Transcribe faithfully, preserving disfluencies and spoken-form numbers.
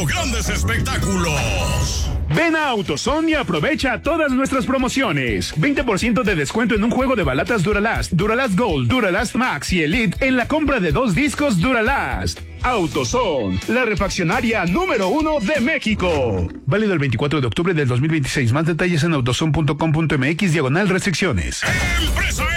presentando grandes espectáculos. Ven a AutoZone y aprovecha todas nuestras promociones. veinte por ciento de descuento en un juego de balatas Duralast, Duralast Gold, Duralast Max y Elite en la compra de dos discos Duralast. AutoZone, la refaccionaria número uno de México. Válido el veinticuatro de octubre del dos mil veintiséis. Más detalles en autozone punto com punto m x diagonal restricciones. Empresa